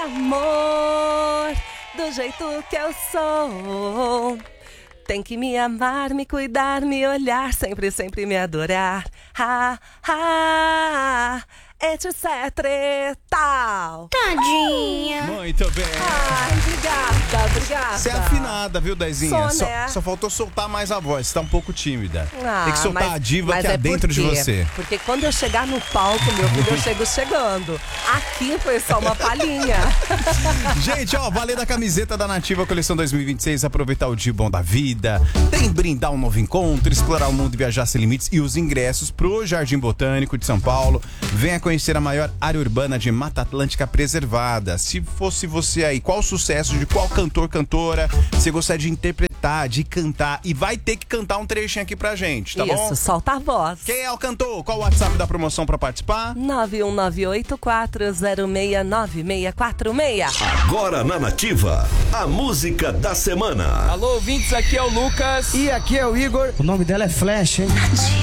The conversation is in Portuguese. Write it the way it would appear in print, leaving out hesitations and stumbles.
Amor, do jeito que eu sou. Tem que me amar, me cuidar, me olhar, sempre, sempre me adorar. Etc. Tal. Tadinha. Muito bem. Ai, obrigada. Você é afinada, viu, Dezinha? Sou, né? Só faltou soltar mais a voz, você tá um pouco tímida. Ah, Tem que soltar a diva que há dentro de você. Porque quando eu chegar no palco, meu filho, eu chego chegando. Aqui foi só uma palhinha. Gente, ó, valer da camiseta da Nativa Coleção 2026, aproveitar o dia bom da vida, tem brindar um novo encontro, explorar o mundo e viajar sem limites e os ingressos pro Jardim Botânico de São Paulo. Venha conhecer a maior área urbana de Mata Atlântica preservada. Se fosse você aí, qual o sucesso de qual cantor, cantora você gostaria de interpretar, de cantar? E vai ter que cantar um trechinho aqui pra gente, tá bom? Isso, solta a voz. Quem é o cantor? Qual o WhatsApp da promoção pra participar? 91984069646. Agora na Nativa, a música da semana. Alô, ouvintes, aqui é o Lucas. E aqui é o Igor. O nome dela é Flash, hein?